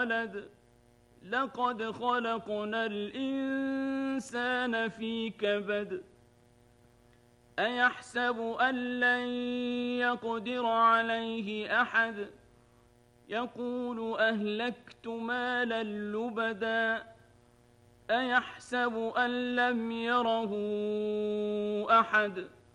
ولد لقد خلقنا الإنسان في كبد أيحسب أن لن يقدر عليه أحد يقول أهلكت مالا لبدا أيحسب أن لم يره أحد